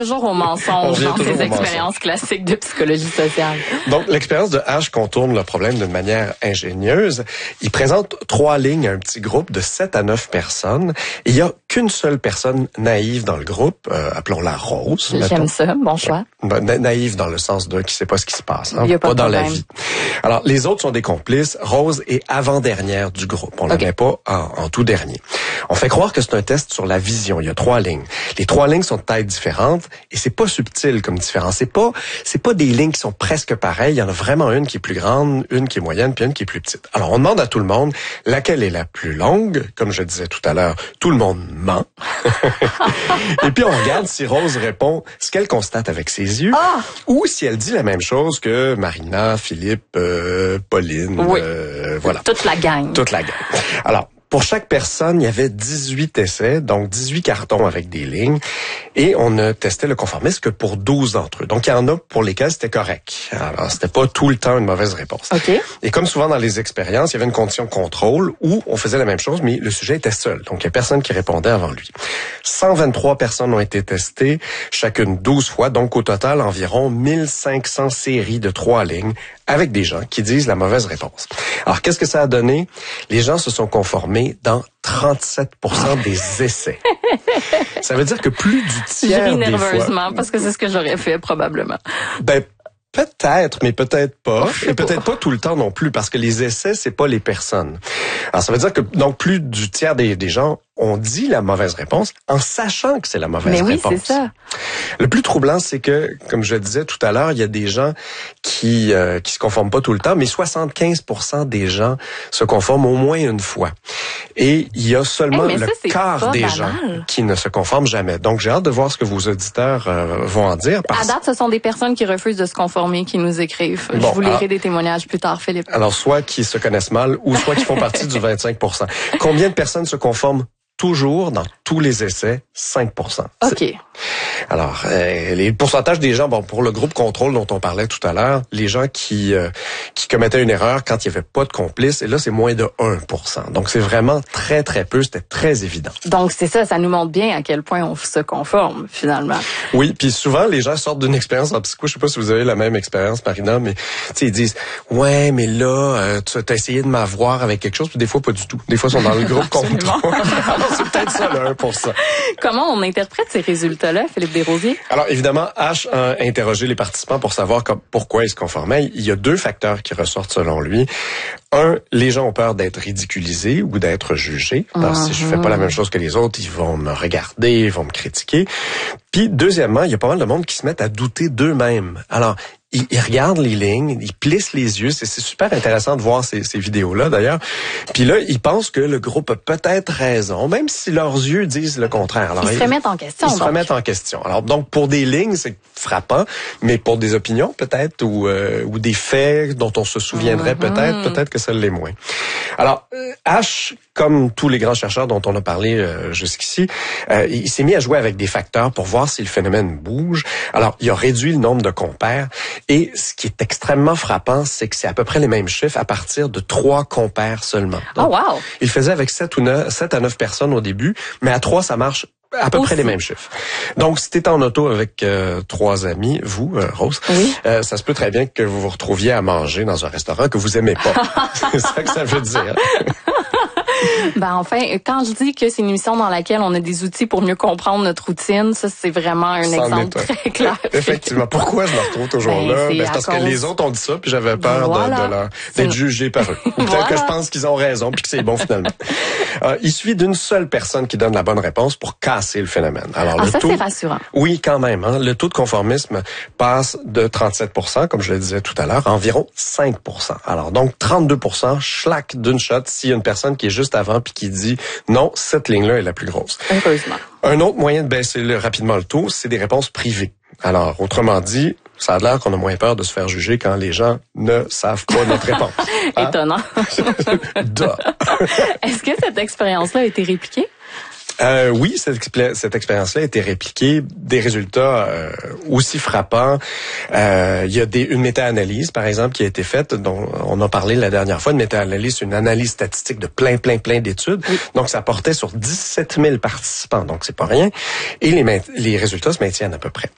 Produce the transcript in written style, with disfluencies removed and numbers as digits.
Toujours au mensonge dans ces expériences classiques de psychologie sociale. Donc, l'expérience de Ash contourne le problème d'une manière ingénieuse. Il présente 3 lignes à un petit groupe de 7 à 9 personnes. Et il n'y a qu'une seule personne naïve dans le groupe, appelons-la Rose. J'aime ça, bon choix. Naïve dans le sens de qui sait pas ce qui se passe, hein? Il y a pas dans problème. la vie. Alors, les autres sont des complices. Rose est avant-dernière du groupe. On la met pas en tout dernier. On fait croire que c'est un test sur la vision. Il y a 3 lignes. Les 3 lignes sont de tailles différentes et c'est pas subtil comme différence. C'est pas des lignes qui sont presque pareilles. Il y en a vraiment une qui est plus grande, une qui est moyenne, puis une qui est plus petite. Alors, on demande à tout le monde laquelle est la plus longue. Comme je disais tout à l'heure, tout le monde ment. Et puis, on regarde si Rose répond ce qu'elle constate avec ses yeux ou si elle dit la même chose que Marina, Philippe, Pauline, voilà. Toute la gang. Toute la gang. Alors, pour chaque personne, il y avait 18 essais, donc 18 cartons avec des lignes, et on a testé le conformisme que pour 12 d'entre eux. Donc, il y en a pour lesquels c'était correct. Alors, c'était pas tout le temps une mauvaise réponse. Okay. Et comme souvent dans les expériences, il y avait une condition de contrôle où on faisait la même chose, mais le sujet était seul. Donc, il y a personne qui répondait avant lui. 123 personnes ont été testées, chacune 12 fois. Donc, au total, environ 1500 séries de 3 lignes avec des gens qui disent la mauvaise réponse. Alors, qu'est-ce que ça a donné? Les gens se sont conformés dans 37% des essais. Ça veut dire que plus du tiers des fois... Je ris nerveusement nerveusement parce que c'est ce que j'aurais fait probablement. Ben, peut-être, mais peut-être pas. Et peut-être pas tout le temps non plus, parce que les essais, c'est pas les personnes. Alors, ça veut dire que donc plus du tiers des gens ont dit la mauvaise réponse en sachant que c'est la mauvaise réponse. Mais oui, c'est ça. Le plus troublant, c'est que, comme je le disais tout à l'heure, il y a des gens qui se conforment pas tout le temps, mais 75% des gens se conforment au moins une fois. Et il y a seulement le quart des gens qui ne se conforment jamais. Donc, j'ai hâte de voir ce que vos auditeurs vont en dire. À date, ce sont des personnes qui refusent de se conformer, qui nous écrivent. Je vous lirai des témoignages plus tard, Philippe. Alors, soit qui se connaissent mal, ou soit qui font partie du 25%. Combien de personnes se conforment toujours dans tous les essais? 5%. OK. Alors, les pourcentages des gens, bon, pour le groupe contrôle dont on parlait tout à l'heure, les gens qui commettaient une erreur quand il n'y avait pas de complice, et là, c'est moins de 1%. Donc, c'est vraiment très, très peu. C'était très évident. Donc, c'est ça nous montre bien à quel point on se conforme, finalement. Oui, puis souvent, les gens sortent d'une expérience en psycho. Je sais pas si vous avez la même expérience, Marina, mais tu sais, ils disent, ouais, mais là, tu as essayé de m'avoir avec quelque chose, puis des fois, pas du tout. Des fois, ils sont dans le groupe contrôle. C'est peut-être ça, le 1%. Comment on interprète ces résultats-là, Philippe Desrosiers? Alors, évidemment, H a interrogé les participants pour savoir pourquoi ils se conformaient. Il y a 2 facteurs qui ressortent selon lui. Un, les gens ont peur d'être ridiculisés ou d'être jugés. Parce que si je fais pas la même chose que les autres, ils vont me regarder, ils vont me critiquer. Puis, deuxièmement, il y a pas mal de monde qui se mettent à douter d'eux-mêmes. Alors, ils regardent les lignes, ils plissent les yeux. C'est super intéressant de voir ces vidéos-là, d'ailleurs. Puis là, ils pensent que le groupe a peut-être raison, même si leurs yeux disent le contraire. Alors, ils se remettent en question. Ils se remettent en question. Alors, donc, pour des lignes, c'est frappant, mais pour des opinions, peut-être, ou des faits dont on se souviendrait peut-être que ça l'est moins. Alors, H, comme tous les grands chercheurs dont on a parlé jusqu'ici, il s'est mis à jouer avec des facteurs pour voir si le phénomène bouge. Alors, il a réduit le nombre de compères. Et ce qui est extrêmement frappant, c'est que c'est à peu près les mêmes chiffres à partir de 3 compères seulement. Donc, il faisait avec 7 à 9 personnes au début, mais à 3, ça marche à peu près les mêmes chiffres. Donc, si t'es en auto avec 3 amis, vous, Rose, ça se peut très bien que vous vous retrouviez à manger dans un restaurant que vous aimez pas. C'est ça que ça veut dire. Ben enfin, quand je dis que c'est une émission dans laquelle on a des outils pour mieux comprendre notre routine, ça c'est vraiment un exemple très clair. Effectivement. Pourquoi je me retrouve toujours là? C'est parce que les autres ont dit ça, puis j'avais peur d'être jugé par eux. Ou peut-être que je pense qu'ils ont raison, puis que c'est bon finalement. Il suffit d'une seule personne qui donne la bonne réponse pour casser le phénomène. Alors ça c'est rassurant. Oui, quand même. Hein, le taux de conformisme passe de 37%, comme je le disais tout à l'heure, à environ 5%. Alors donc 32%, schlac d'une shot, s'il y a une personne qui est juste avant puis qui dit non, cette ligne-là est la plus grosse. Heureusement. Un autre moyen de baisser rapidement le taux, c'est des réponses privées. Alors, autrement dit, ça a l'air qu'on a moins peur de se faire juger quand les gens ne savent pas notre réponse. Hein? Étonnant. Est-ce que cette expérience-là a été répliquée? Oui, cette expérience-là a été répliquée. Des résultats aussi frappants. Il y a une méta-analyse, par exemple, qui a été faite, dont on a parlé la dernière fois. Une méta-analyse, c'est une analyse statistique de plein d'études. Oui. Donc, ça portait sur 17 000 participants. Donc, c'est pas rien. Et les résultats se maintiennent à peu près.